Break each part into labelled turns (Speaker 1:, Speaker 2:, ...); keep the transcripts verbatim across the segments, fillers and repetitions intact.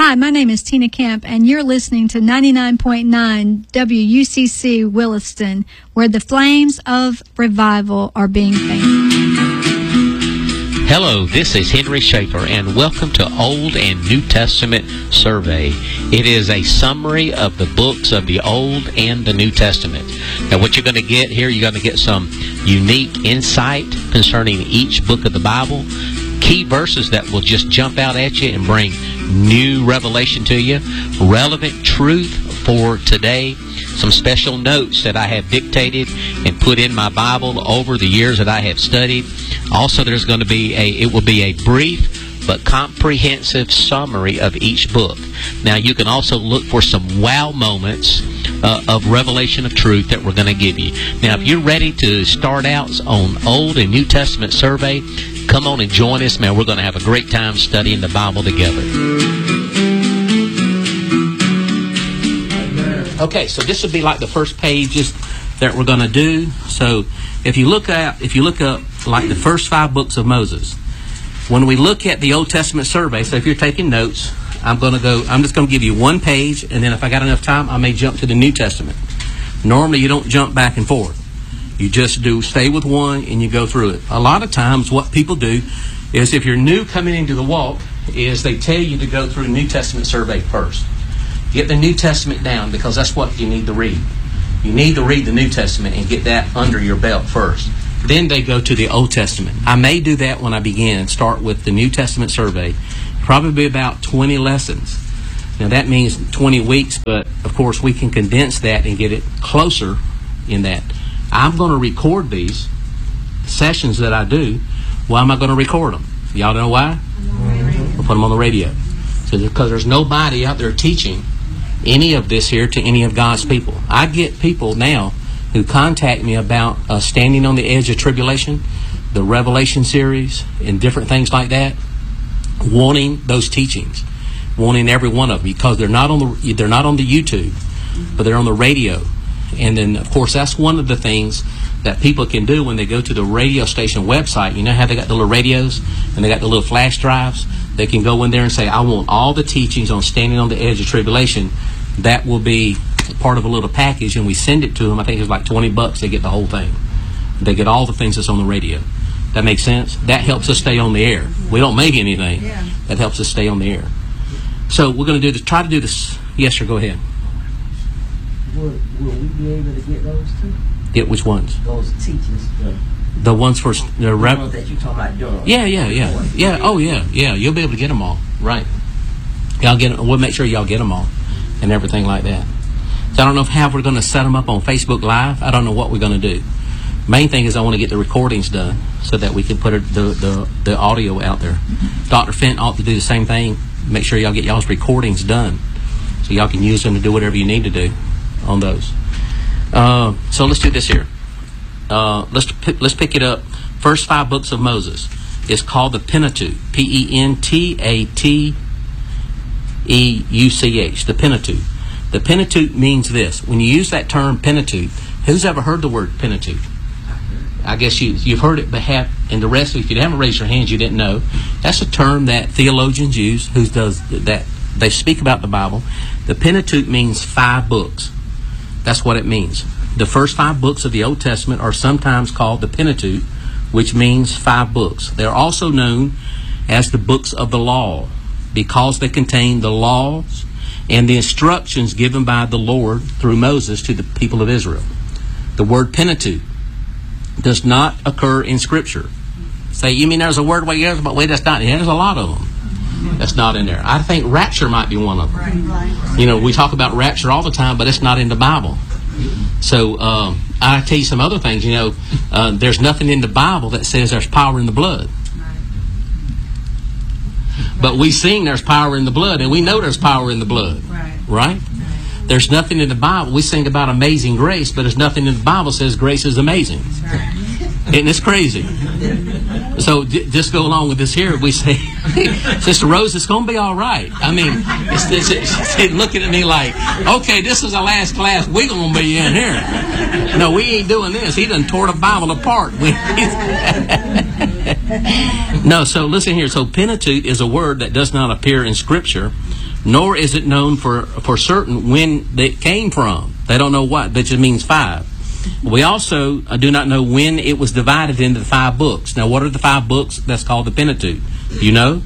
Speaker 1: Hi, my name is Tina Kemp, and you're listening to ninety-nine point nine W U C C Williston, where the flames of revival are being fanned.
Speaker 2: Hello, this is Henry Schaefer, and welcome to Old and New Testament Survey. It is a summary of the books of the Old and the New Testament. Now, what you're going to get here, you're going to get some unique insight concerning each book of the Bible, key verses that will just jump out at you and bring new revelation to you, relevant truth for today, some special notes that I have dictated and put in my Bible over the years that I have studied. Also, there's going to be a, it will be a brief but comprehensive summary of each book. Now, you can also look for some wow moments uh, of revelation of truth that we're going to give you. Now, if you're ready to start out on Old and New Testament survey, come on and join us, man. We're going to have a great time studying the Bible together. Okay, so this would be like the first pages that we're going to do. So if you look at, if you look up like the first five books of Moses, when we look at the Old Testament survey, so if you're taking notes, I'm going to go, I'm just going to give you one page, and then if I got enough time, I may jump to the New Testament. Normally, you don't jump back and forth. You just do stay with one and you go through it. A lot of times what people do is, if you're new coming into the walk, is they tell you to go through New Testament survey first. Get the New Testament down, because that's what you need to read. You need to read the New Testament and get that under your belt first. Then they go to the Old Testament. I may do that when I begin, start with the New Testament survey. Probably about twenty lessons. Now that means twenty weeks, but of course we can condense that and get it closer in that. I'm going to record these sessions that I do. Why am I going to record them? Y'all know why? We'll put them on the radio. So because there's nobody out there teaching any of this here to any of God's people. I get people now who contact me about uh, Standing on the Edge of Tribulation, the Revelation series, and different things like that, wanting those teachings, wanting every one of them, because they're not on the they're not on the YouTube, but they're on the radio. And then, of course, that's one of the things that people can do when they go to the radio station website. You know how they got the little radios and they got the little flash drives? They can go in there and say, I want all the teachings on Standing on the Edge of Tribulation. That will be part of a little package, and we send it to them. I think it's like twenty bucks. They get the whole thing. They get all the things that's on the radio. That makes sense? That helps us stay on the air. We don't make anything. Yeah. That helps us stay on the air. So we're going to do this. Try to do this. Yes, sir, go ahead.
Speaker 3: Will, will we be able to get those too?
Speaker 2: Get which ones?
Speaker 3: Those teachings. The,
Speaker 2: the ones for the rep.
Speaker 3: ones that you talking about doing.
Speaker 2: Yeah, yeah, yeah, yeah. Oh, yeah, yeah. You'll be able to get them all, right? Y'all get. We'll make sure y'all get them all, and everything like that. So I don't know if how we're going to set them up on Facebook Live. I don't know what we're going to do. Main thing is I want to get the recordings done so that we can put the the the audio out there. Doctor Fenton ought to do the same thing. Make sure y'all get y'all's recordings done so y'all can use them to do whatever you need to do on those. Uh, so let's do this here. Uh, let's let's pick it up. First five books of Moses. It's called the Pentateuch. P E N T A T E U C H. The Pentateuch. The Pentateuch means this. When you use that term Pentateuch, who's ever heard the word Pentateuch? I guess you, you've heard it, but have, and the rest, if you haven't raised your hands, you didn't know. That's a term that theologians use, who does that. They speak about the Bible. The Pentateuch means five books. That's what it means. The first five books of the Old Testament are sometimes called the Pentateuch, which means five books. They're also known as the books of the law, because they contain the laws and the instructions given by the Lord through Moses to the people of Israel. The word Pentateuch does not occur in Scripture. Say, you mean there's a word where you but wait, that's not. Yeah, there's a lot of them. That's not in there. I think rapture might be one of them. Right, right. You know, we talk about rapture all the time, but it's not in the Bible. So um, I tell you some other things. You know, uh, there's nothing in the Bible that says there's power in the blood. But we sing there's power in the blood, and we know there's power in the blood. Right? right? There's nothing in the Bible. We sing about amazing grace, but there's nothing in the Bible that says grace is amazing. Right. Isn't this crazy? So j- just go along with this here. We say, Sister Rose, it's going to be all right. I mean, it's, it's, it's, it's looking at me like, okay, this is the last class. We're going to be in here. No, we ain't doing this. He done tore the Bible apart. We, no, so listen here. So Pentateuch is a word that does not appear in Scripture, nor is it known for, for certain when it came from. They don't know what, that just means five. We also uh, do not know when it was divided into the five books. Now, what are the five books? That's called the Pentateuch. Do you know?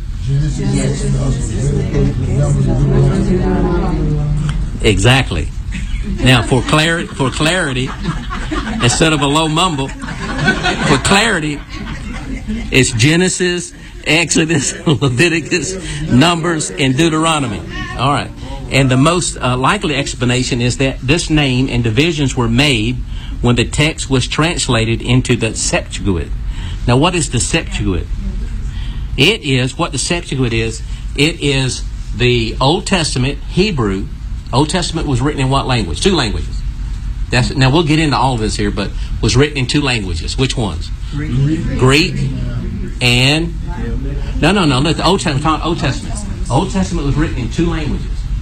Speaker 2: Exactly. Now, for clarity, for clarity, instead of a low mumble, for clarity, it's Genesis, Exodus, Leviticus, Numbers, and Deuteronomy. All right. And the most uh, likely explanation is that this name and divisions were made when the text was translated into the Septuagint. Now, what is the Septuagint? It is, what the Septuagint is, it is the Old Testament Hebrew. Old Testament was written in what language? Two languages. That's, now, we'll get into all of this here, but was written in two languages. Which ones? Greek. Greek and... No, no, no. Look, the Old Testament, talking Old Testament. Old Testament was written in two languages.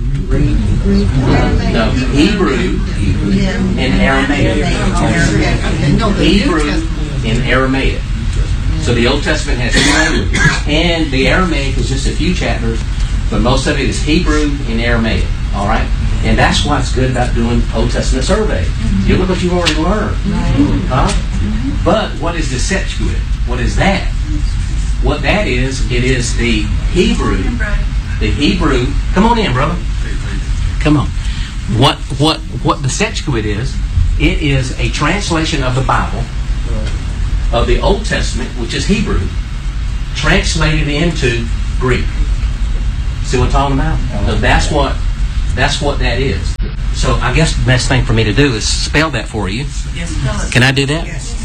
Speaker 2: No, Hebrew and Aramaic. Hebrew and Aramaic. So the Old Testament has two languages. And the Aramaic is just a few chapters, but most of it is Hebrew and Aramaic. All right? And that's what's good about doing Old Testament survey. You look what you've already learned. Huh? But what is the Septuagint? What is that? What that is, it is the Hebrew. The Hebrew. Come on in, brother. Come on. What what what the Septuagint is? It is a translation of the Bible, of the Old Testament, which is Hebrew, translated into Greek. See what I'm talking about? So that's what that's what that is. So I guess the best thing for me to do is spell that for you. Can I do that?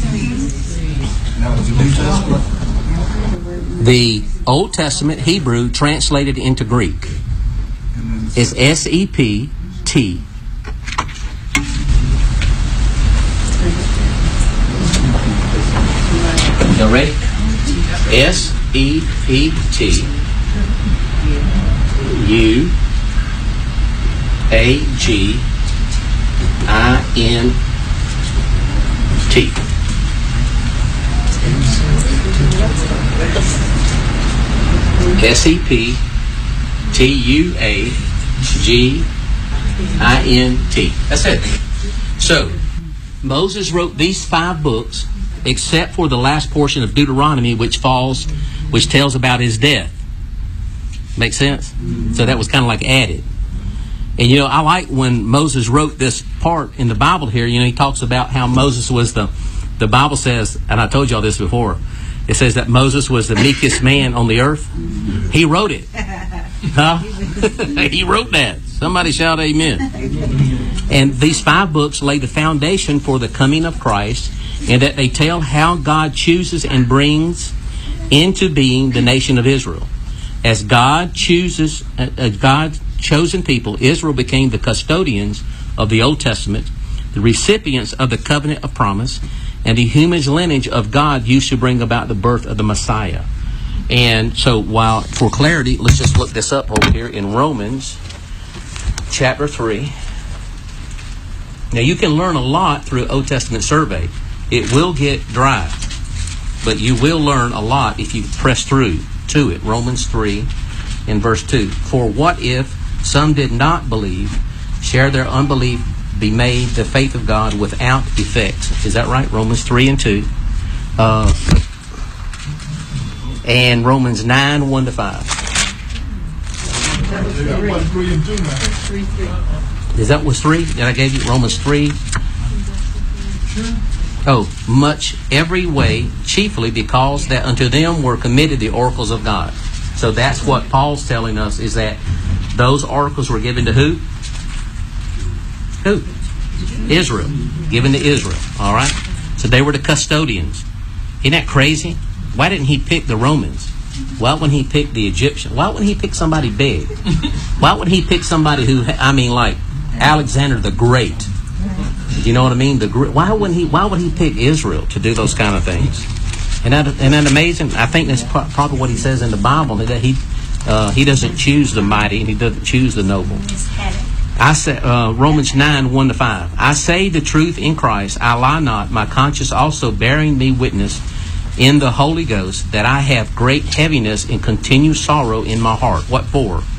Speaker 2: The Old Testament Hebrew translated into Greek is S E P T. You ready? S E P T U A G I N T. S E P T U A G I N T. That's it. So, Moses wrote these five books, except for the last portion of Deuteronomy, which falls, which tells about his death. Make sense? So that was kind of like added. And you know, I like when Moses wrote this part in the Bible here. You know, he talks about how Moses was the, the Bible says, and I told y'all this before, it says that Moses was the meekest man on the earth. He wrote it. Huh? He wrote that. Somebody shout amen. And these five books lay the foundation for the coming of Christ, and that they tell how God chooses and brings into being the nation of Israel. As God chooses, uh, God's chosen people, Israel became the custodians of the Old Testament, the recipients of the covenant of promise, and the human lineage of God used to bring about the birth of the Messiah. And so, while for clarity, let's just look this up over here in Romans chapter three. Now, you can learn a lot through Old Testament survey. It will get dry, but you will learn a lot if you press through to it. Romans three in verse two. For what if some did not believe, share their unbelief, be made the faith of God without effect? Is that right? Romans three and two. Uh, and Romans nine, one to five. Is that was three that I gave you? Romans three. Oh, much every way, chiefly because that unto them were committed the oracles of God. So that's what Paul's telling us, is that those oracles were given to who? Who? Israel. Given to Israel. All right? So they were the custodians. Isn't that crazy? Why didn't he pick the Romans? Why wouldn't he pick the Egyptians? Why wouldn't he pick somebody big? Why wouldn't he pick somebody who, I mean, like Alexander the Great? Do you know what I mean? The why wouldn't he? Why would he pick Israel to do those kind of things? And that, and that amazing? I think that's pro- probably what he says in the Bible, that he uh, he doesn't choose the mighty and he doesn't choose the noble. I say uh, Romans nine, one to five. I say the truth in Christ, I lie not. My conscience also bearing me witness in the Holy Ghost that I have great heaviness and continued sorrow in my heart. What for?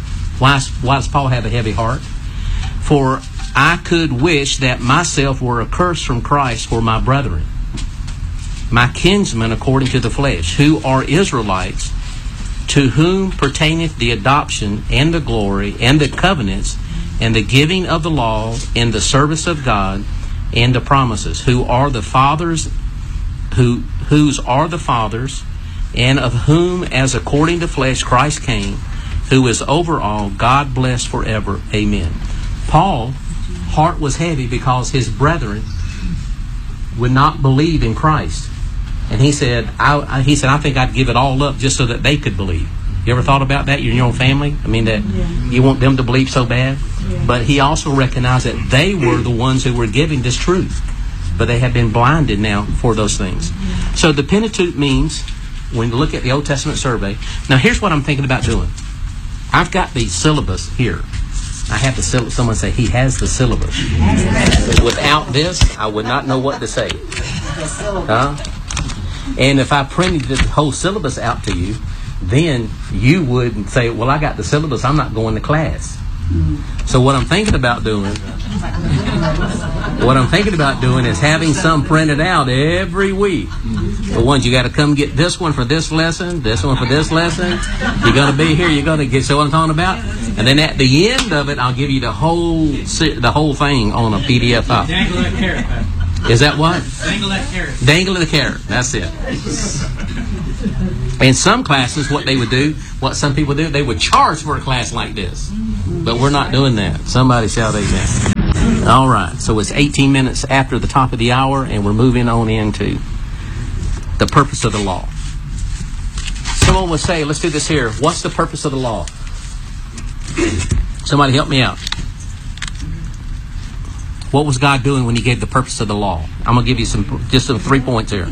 Speaker 2: Why, why does Paul have a heavy heart? For I could wish that myself were accursed from Christ for my brethren, my kinsmen according to the flesh, who are Israelites, to whom pertaineth the adoption and the glory and the covenants and the giving of the law and the service of God and the promises, who are the fathers, who whose are the fathers, and of whom, as according to flesh, Christ came, who is over all, God blessed forever. Amen. Paul's heart was heavy because his brethren would not believe in Christ. And he said, I, I, he said, I think I'd give it all up just so that they could believe. You ever thought about that? You're in your own family? I mean, that yeah. you want them to believe so bad? Yeah. But he also recognized that they were the ones who were giving this truth. But they have been blinded now for those things. Yeah. So the Pentateuch means, when you look at the Old Testament survey, now here's what I'm thinking about doing. I've got the syllabus here. I have the syllabus. Someone say, he has the syllabus. Without this, I would not know what to say. Huh? And if I printed the whole syllabus out to you, then you would say, well, I got the syllabus, I'm not going to class. Mm-hmm. So what I'm thinking about doing, what I'm thinking about doing is having some printed out every week. Mm-hmm. The ones you got to come get this one for this lesson, this one for this lesson. You're going to be here, you're going to get, so what I'm talking about? And then at the end of it, I'll give you the whole the whole thing on a P D F file.
Speaker 4: Dangle that carrot, Pat.
Speaker 2: Is that what?
Speaker 4: Dangle that carrot.
Speaker 2: Dangle the carrot. That's it. In some classes, what they would do, what some people do, they would charge for a class like this. But we're not doing that. Somebody shout amen. All right. So it's eighteen minutes after the top of the hour, and we're moving on into the purpose of the law. Someone would say, let's do this here. What's the purpose of the law? Somebody help me out. What was God doing when He gave the purpose of the law? I'm going to give you some, just some three points here.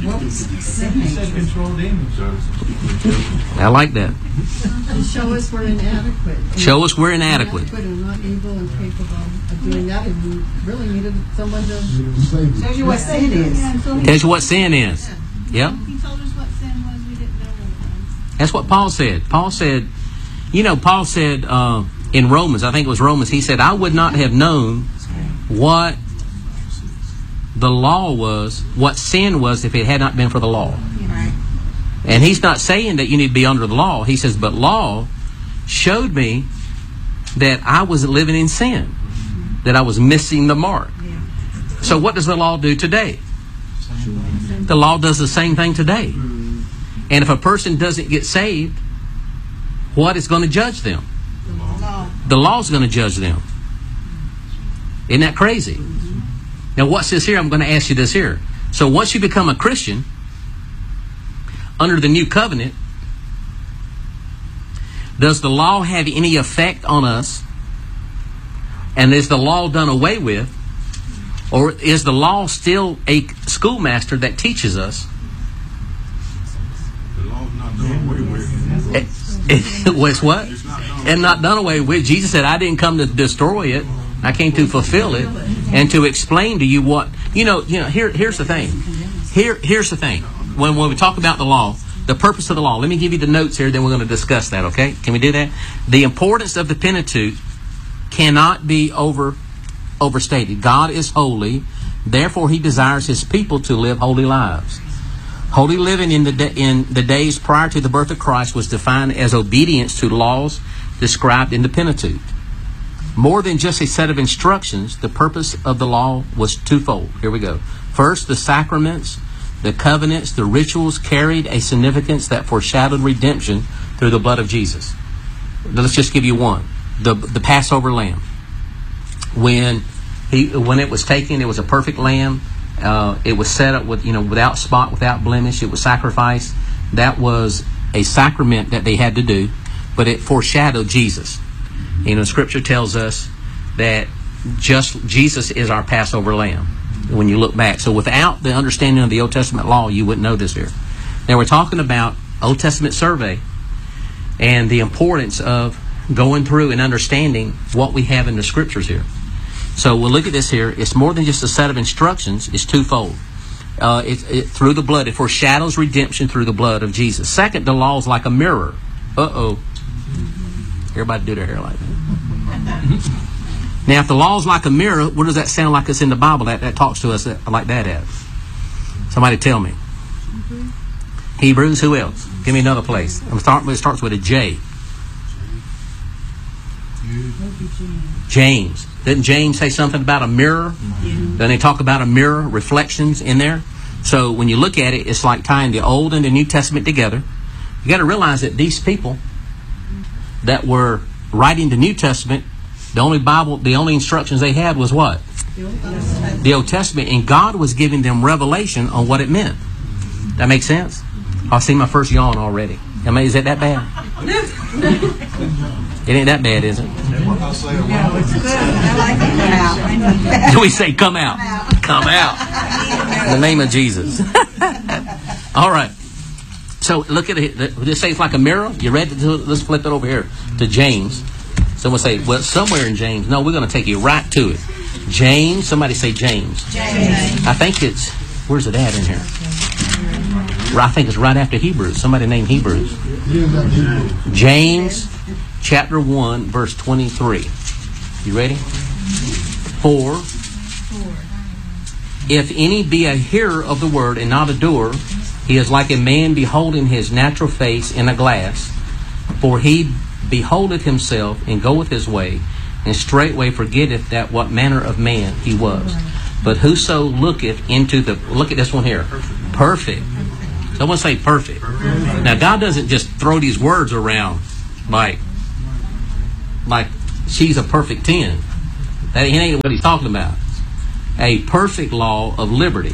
Speaker 2: I like that.
Speaker 5: To show us we're inadequate.
Speaker 2: Show us we're inadequate.
Speaker 5: Inadequate and not able and capable of doing that, and we really needed someone to tell you what sin is.
Speaker 2: Tells you what sin is. Yep.
Speaker 6: He told us what sin was. We didn't know what it was.
Speaker 2: That's what Paul said. Paul said, you know, Paul said uh, in Romans, I think it was Romans, he said, I would not have known what the law was, what sin was, if it had not been for the law. Right. And he's not saying that you need to be under the law. He says, but law showed me that I was living in sin, that I was missing the mark. Yeah. So what does the law do today? The law does the same thing today. And if a person doesn't get saved, what is going to judge them? The law is going to judge them. Isn't that crazy? Now what's this here? I'm going to ask you this here. So once you become a Christian, under the new covenant, does the law have any effect on us? And is the law done away with? Or is the law still a schoolmaster that teaches us?
Speaker 7: The law's not done away with.
Speaker 2: It, it was what? And not done away with. Jesus said, I didn't come to destroy it. I came to fulfill it and to explain to you what, you know, you know, here, here's the thing. Here, here's the thing. When, when we talk about the law, the purpose of the law, let me give you the notes here, then we're going to discuss that, okay? Can we do that? The importance of the Pentateuch cannot be over overstated. God is holy, therefore He desires His people to live holy lives. Holy living in the de- in the days prior to the birth of Christ was defined as obedience to laws described in the Pentateuch. More than just a set of instructions, the purpose of the law was twofold. Here we go. First, the sacraments, the covenants, the rituals carried a significance that foreshadowed redemption through the blood of Jesus. Let's just give you one. The the Passover lamb. When he when it was taken, it was a perfect lamb. Uh, it was set up with, you know, without spot, without blemish. It was sacrificed. That was a sacrament that they had to do, but it foreshadowed Jesus. You know, Scripture tells us that just Jesus is our Passover lamb when you look back. So without the understanding of the Old Testament law, you wouldn't know this here. Now we're talking about Old Testament survey and the importance of going through and understanding what we have in the Scriptures here. So we'll look at this here. It's more than just a set of instructions. It's twofold. Uh, it, it, through the blood. It foreshadows redemption through the blood of Jesus. Second, the law is like a mirror. Uh-oh. Everybody do their hair like that. Now, if the law is like a mirror, what does that sound like it's in the Bible that, that talks to us that, like that at? Somebody tell me. Mm-hmm. Hebrews, who else? Give me another place. I'm start, it starts with a J. James. Didn't James say something about a mirror? Mm-hmm. Doesn't he talk about a mirror, reflections in there? So when you look at it, it's like tying the Old and the New Testament together. You got to realize that these people that were writing the New Testament, the only Bible, the only instructions they had was what? The Old Testament. The Old Testament, and God was giving them revelation on what it meant. That makes sense? I see my first yawn already. I mean, is it that bad? It ain't that bad, is it?
Speaker 5: Yeah, it's good. I like it. Come out.
Speaker 2: Do we say come out? Come out. In the name of Jesus. All right. So look at it. Just say it's like a mirror. You read it? Let's flip it over here to James. Someone say, well, somewhere in James. No, we're going to take you right to it. James. Somebody say James. James. I think it's, where's it at in here? I think it's right after Hebrews. Somebody named Hebrews. James chapter one, verse twenty-three. You ready? For if any be a hearer of the word and not a doer, he is like a man beholding his natural face in a glass. For he beholdeth himself and goeth his way, and straightway forgetteth that what manner of man he was. But whoso looketh into the, look at this one here, perfect. Someone say perfect. Now God doesn't just throw these words around like, like she's a perfect ten. That ain't what he's talking about. A perfect law of liberty.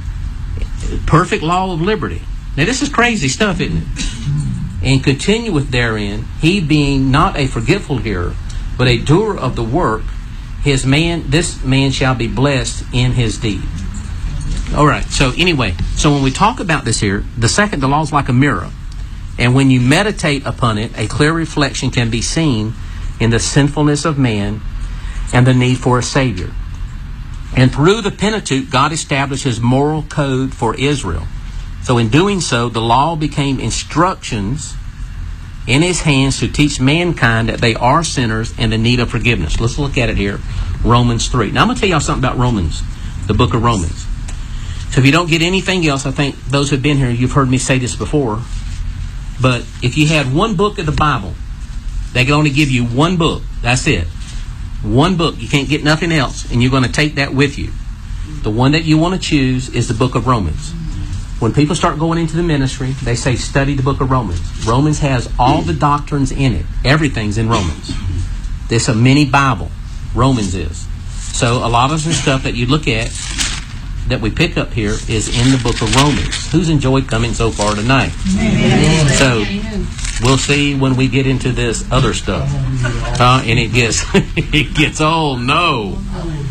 Speaker 2: Perfect law of liberty. Now this is crazy stuff, isn't it? And continueth therein, he being not a forgetful hearer, but a doer of the work, his man, this man shall be blessed in his deed. All right. So anyway, so when we talk about this here, the second, the law is like a mirror, and when you meditate upon it, a clear reflection can be seen in the sinfulness of man and the need for a Savior. And through the Pentateuch, God established His moral code for Israel. So in doing so, the law became instructions in His hands to teach mankind that they are sinners and in need of forgiveness. Let's look at it here. Romans three. Now I'm going to tell y'all something about Romans, the book of Romans. So if you don't get anything else, I think those who have been here, you've heard me say this before. But if you had one book of the Bible, they can only give you one book. That's it. One book. You can't get nothing else. And you're going to take that with you. The one that you want to choose is the book of Romans. When people start going into the ministry, they say, study the book of Romans. Romans has all the doctrines in it. Everything's in Romans. It's a mini Bible. Romans is. So a lot of the stuff that you look at that we pick up here is in the book of Romans. Who's enjoyed coming so far tonight? Amen. So we'll see when we get into this other stuff. Uh, and it gets, it gets, oh no.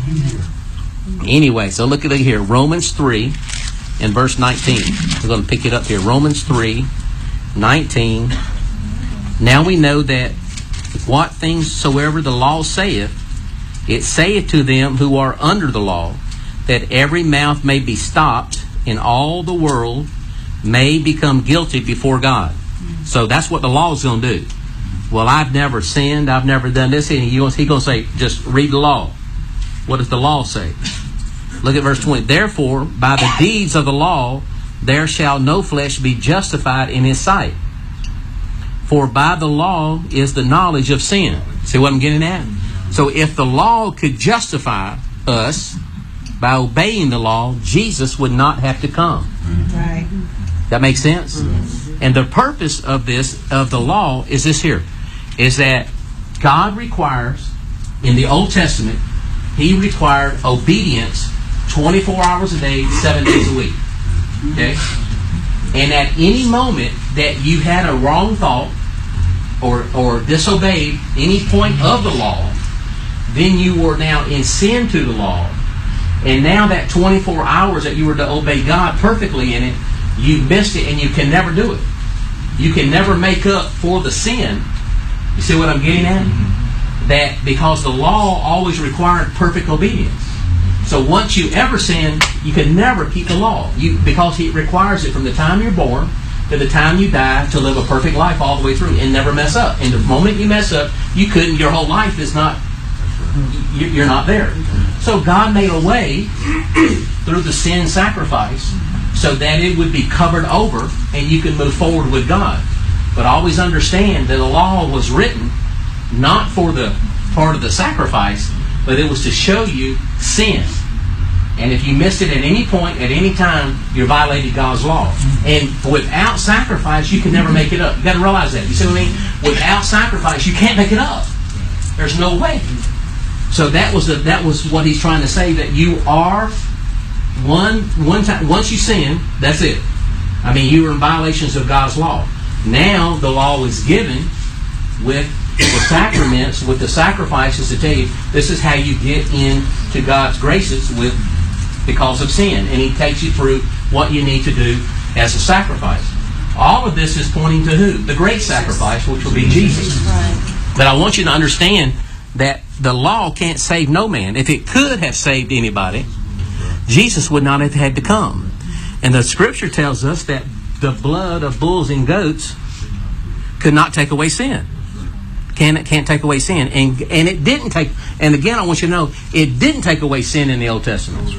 Speaker 2: Anyway, so look at it here. Romans three and verse nineteen. We're going to pick it up here. Romans three, nineteen. Now we know that what things soever the law saith, it saith to them who are under the law, that every mouth may be stopped, and all the world may become guilty before God. So that's what the law is going to do. Well, I've never sinned. I've never done this. And he's going to say, just read the law. What does the law say? Look at verse twenty. Therefore, by the deeds of the law, there shall no flesh be justified in his sight. For by the law is the knowledge of sin. See what I'm getting at? So if the law could justify us by obeying the law, Jesus would not have to come.
Speaker 5: Right.
Speaker 2: That makes sense? And the purpose of this, of the law, is this here. Is that God requires, in the Old Testament, He required obedience twenty-four hours a day, seven days a week. Okay? And at any moment that you had a wrong thought or, or disobeyed any point of the law, then you were now in sin to the law. And now that twenty-four hours that you were to obey God perfectly in it, you missed it and you can never do it. You can never make up for the sin. You see what I'm getting at? That because the law always required perfect obedience. So once you ever sin, you can never keep the law. You, because it requires it from the time you're born to the time you die to live a perfect life all the way through and never mess up. And the moment you mess up, you couldn't, your whole life is not, you're not there. So God made a way through the sin sacrifice so that it would be covered over and you can move forward with God. But always understand that the law was written not for the part of the sacrifice, but it was to show you sin. And if you missed it at any point, at any time, you violated God's law. And without sacrifice, you can never make it up. You've got to realize that. You see what I mean? Without sacrifice, you can't make it up. There's no way. So that was the, that was what he's trying to say, that you are one one time. Once you sin, that's it. I mean, you were in violations of God's law. Now the law is given with the sacraments, with the sacrifices to tell you this is how you get into God's graces with because of sin. And he takes you through what you need to do as a sacrifice. All of this is pointing to who? The great sacrifice, which will be Jesus. But I want you to understand that the law can't save no man. If it could have saved anybody, Jesus would not have had to come. And the Scripture tells us that the blood of bulls and goats could not take away sin. Can can't take away sin, and and it didn't take. And again, I want you to know, it didn't take away sin in the Old Testament.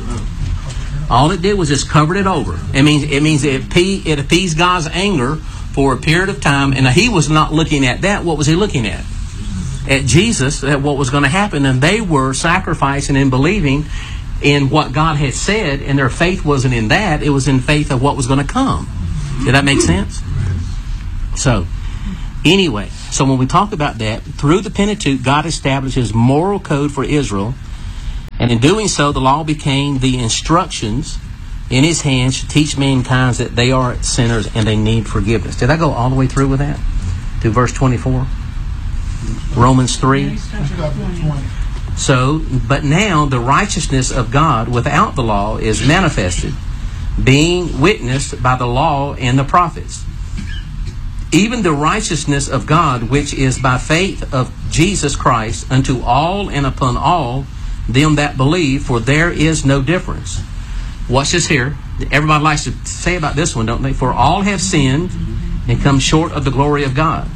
Speaker 2: All it did was just covered it over. It means it means it, it appeased God's anger for a period of time, and he was not looking at that. What was he looking at? At Jesus, at what was going to happen, and they were sacrificing and believing in what God had said, and their faith wasn't in that; it was in faith of what was going to come. Did that make sense? So, anyway, so when we talk about that, through the Pentateuch, God established his moral code for Israel, and in doing so, the law became the instructions in his hands to teach mankind that they are sinners and they need forgiveness. Did I go all the way through with that? To verse twenty-four? Romans three? So, but now the righteousness of God without the law is manifested, being witnessed by the law and the prophets. Even the righteousness of God, which is by faith of Jesus Christ, unto all and upon all them that believe, for there is no difference. Watch this here. Everybody likes to say about this one, don't they? For all have sinned and come short of the glory of God,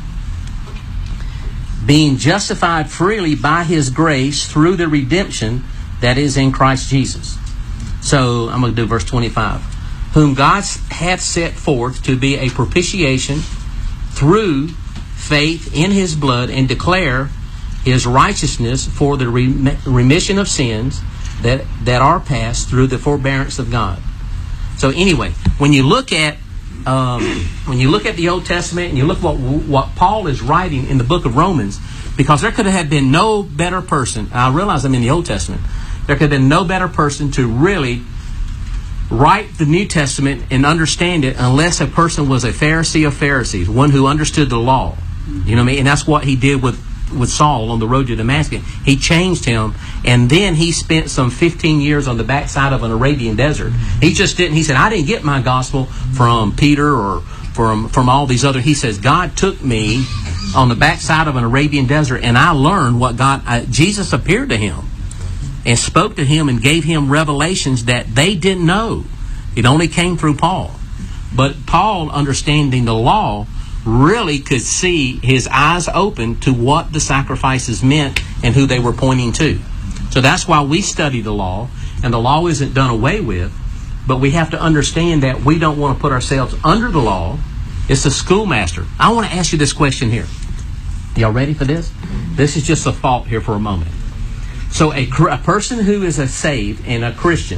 Speaker 2: being justified freely by his grace through the redemption that is in Christ Jesus. So I'm going to do verse twenty-five. Whom God hath set forth to be a propitiation through faith in his blood, and declare his righteousness for the remission of sins that, that are past through the forbearance of God. So anyway, when you look at um, when you look at the Old Testament and you look what what Paul is writing in the book of Romans, because there could have been no better person. I realize I'm in the Old Testament. There could have been no better person to really write the New Testament and understand it unless a person was a Pharisee of Pharisees, one who understood the law. You know what I mean? And that's what he did with, with Saul on the road to Damascus. He changed him, and then he spent some fifteen years on the backside of an Arabian desert. He just didn't, he said, I didn't get my gospel from Peter or from, from all these other, he says, God took me on the backside of an Arabian desert, and I learned what God, I, Jesus appeared to him and spoke to him and gave him revelations that they didn't know. It only came through Paul. But Paul, understanding the law, really could see his eyes open to what the sacrifices meant and who they were pointing to. So that's why we study the law, and the law isn't done away with, but we have to understand that we don't want to put ourselves under the law. It's a schoolmaster. I want to ask you this question here. Y'all ready for this? This is just a thought here for a moment. So a, a person who is a saved and a Christian,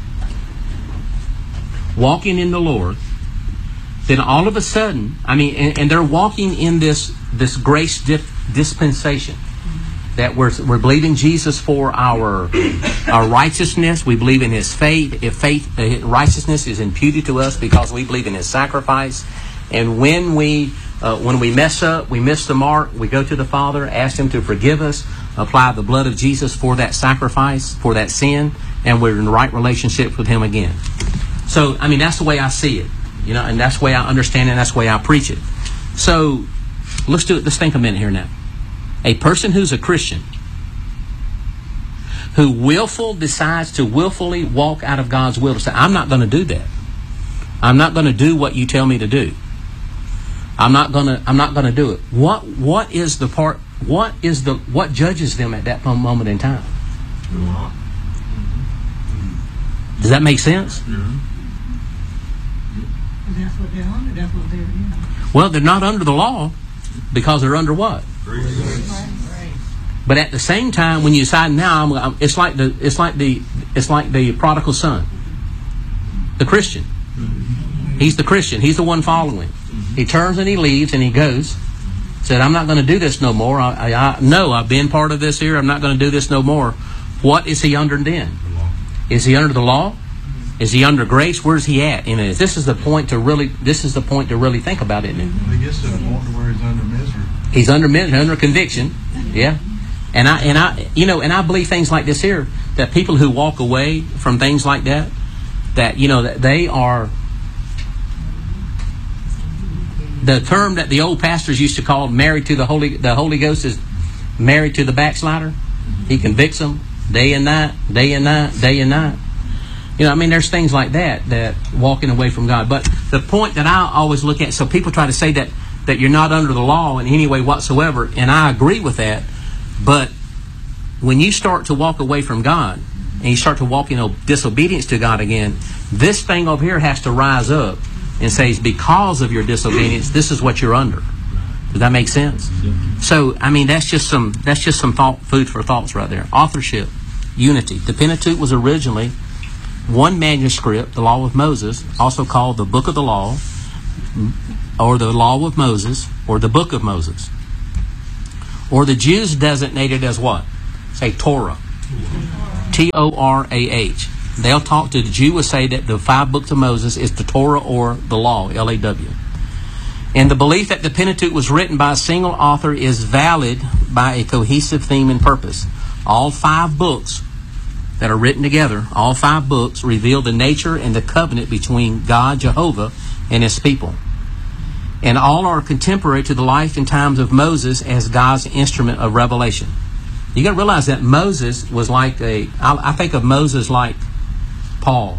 Speaker 2: walking in the Lord, then all of a sudden, I mean, and, and they're walking in this this grace dip, dispensation, that we're we're believing Jesus for our our righteousness. We believe in his faith. If faith, uh, righteousness is imputed to us because we believe in his sacrifice. And when we uh, when we mess up, we miss the mark, we go to the Father, ask him to forgive us, apply the blood of Jesus for that sacrifice, for that sin, and we're in the right relationship with him again. So, I mean, that's the way I see it, you know, and that's the way I understand it, and that's the way I preach it. So, let's do it. Let's think a minute here now. A person who's a Christian, who willful decides to willfully walk out of God's will, to say, I'm not going to do that. I'm not going to do what you tell me to do. I'm not gonna. I'm not gonna do it. What? What is the part? What is the? What judges them at that moment in time? Does that make sense?
Speaker 5: That's what they're under. That's what they're in.
Speaker 2: Well, they're not under the law because they're under what? But at the same time, when you decide now, I'm, I'm, it's like the it's like the it's like the prodigal son, the Christian. He's the Christian. He's the one following. He turns and he leaves and he goes. Said, I'm not going to do this no more. I, I, I no, I've been part of this here. I'm not going to do this no more. What is he under then? Is he under the law? Is he under grace? Where's he at? You know, this is the point to really. This is the point to really think about it. Isn't it?
Speaker 7: He gets to the point where he's under misery.
Speaker 2: He's under misery, under conviction. Yeah, and I and I, you know, and I believe things like this here, that people who walk away from things like that, that you know, that they are. The term that the old pastors used to call married to the Holy, the Holy Ghost is married to the backslider. He convicts them day and night, day and night, day and night. You know, I mean, there's things like that, that walking away from God. But the point that I always look at, so people try to say that, that you're not under the law in any way whatsoever, and I agree with that. But when you start to walk away from God, and you start to walk in disobedience to God again, this thing over here has to rise up and says, because of your disobedience, this is what you're under. Does that make sense? So, I mean, that's just some that's just some thought, food for thoughts right there. Authorship, unity. The Pentateuch was originally one manuscript, the Law of Moses, also called the Book of the Law, or the Law of Moses, or the Book of Moses. Or the Jews designated as what? Say Torah. T O R A H. They'll talk to the Jew will say that the five books of Moses is the Torah or the Law, L A W. And the belief that the Pentateuch was written by a single author is valid by a cohesive theme and purpose. All five books that are written together, all five books reveal the nature and the covenant between God, Jehovah, and His people. And all are contemporary to the life and times of Moses as God's instrument of revelation. You got to realize that Moses was like a, I, I think of Moses like Paul.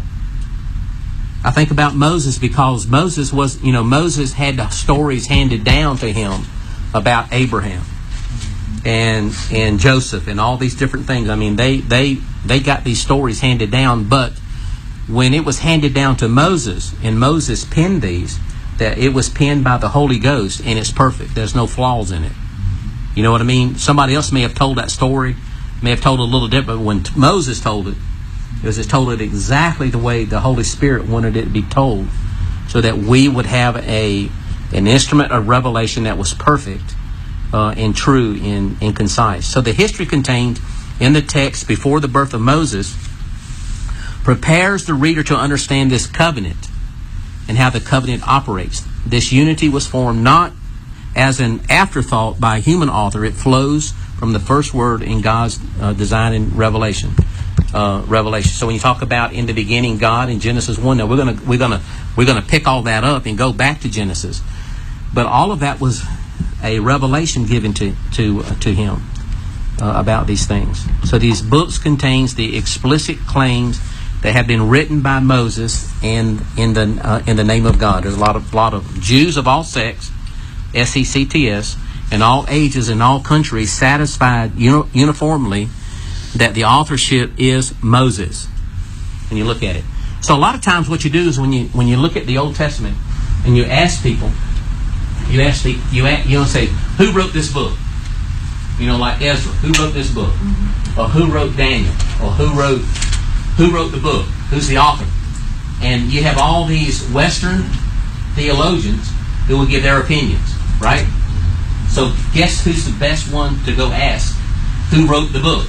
Speaker 2: I think about Moses because Moses was, you know, Moses had the stories handed down to him about Abraham and and Joseph and all these different things. I mean, they they they got these stories handed down, but when it was handed down to Moses and Moses penned these, that it was penned by the Holy Ghost and it's perfect. There's no flaws in it. You know what I mean? Somebody else may have told that story, may have told it a little different, but when Moses told it, because it told it exactly the way the Holy Spirit wanted it to be told, so that we would have a an instrument of revelation that was perfect uh, and true and, and concise. So the history contained in the text before the birth of Moses prepares the reader to understand this covenant and how the covenant operates. This unity was formed not as an afterthought by a human author. It flows from the first word in God's uh, design and revelation. Uh, revelation. So when you talk about in the beginning God in Genesis one, now we're gonna we're gonna we're gonna pick all that up and go back to Genesis, but all of that was a revelation given to to uh, to him uh, about these things. So these books contains the explicit claims that have been written by Moses and in the uh, in the name of God. There's a lot of lot of Jews of all sects, S E C T S, in all ages and all countries, satisfied uni- uniformly that the authorship is Moses. And you look at it. So a lot of times what you do is when you when you look at the Old Testament and you ask people, you ask the, you ask, you don't say, who wrote this book? You know, like Ezra, who wrote this book? Mm-hmm. Or who wrote Daniel? Or who wrote who wrote the book? Who's the author? And you have all these Western theologians who will give their opinions, right? So guess who's the best one to go ask? Who wrote the book?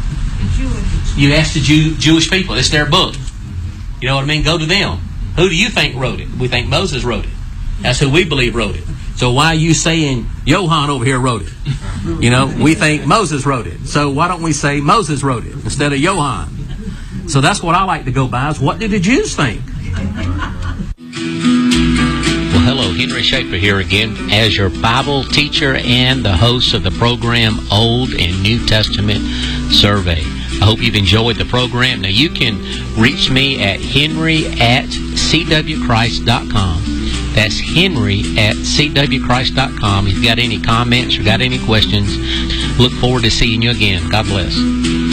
Speaker 2: You ask the Jew, Jewish people. It's their book. You know what I mean? Go to them. Who do you think wrote it? We think Moses wrote it. That's who we believe wrote it. So why are you saying Johann over here wrote it? You know, we think Moses wrote it. So why don't we say Moses wrote it instead of Johann? So that's what I like to go by, is what do the Jews think?
Speaker 4: Well, hello, Henry Schaefer here again as your Bible teacher and the host of the program Old and New Testament Survey. I hope you've enjoyed the program. Now, you can reach me at henry at c w christ dot com. That's Henry at c w christ dot com. If you've got any comments or got any questions, look forward to seeing you again. God bless.